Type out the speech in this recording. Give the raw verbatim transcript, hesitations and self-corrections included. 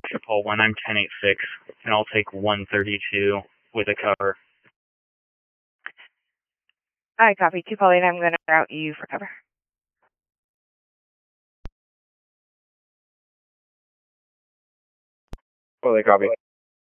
Paul one, I'm ten eight six, and I'll take one thirty-two with a cover. I copy. two Pauline, I'm going to route you for cover. Fully copy.